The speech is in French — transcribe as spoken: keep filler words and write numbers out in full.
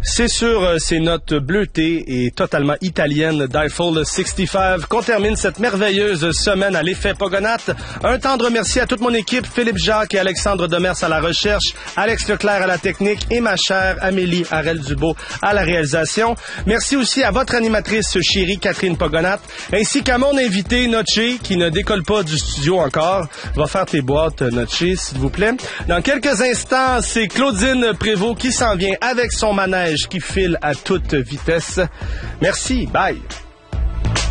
C'est sur euh, ces notes bleutées et totalement italiennes d'Eiffel soixante-quinze qu'on termine cette merveilleuse semaine à l'effet Pogonac. Un tendre merci à toute mon équipe, Philippe Jacques et Alexandre Demers à la recherche, Alex Leclerc à la technique et ma chère Amélie Harel-Dubois à la réalisation. Merci aussi à votre animatrice chérie Catherine Pogonac, ainsi qu'à mon invité Notché, qui ne décolle pas du studio encore. Va faire tes boîtes, Notché, s'il vous plaît. Dans quelques instants, c'est Claudine Prévost qui s'en vient avec son manège qui file à toute vitesse. Merci, bye!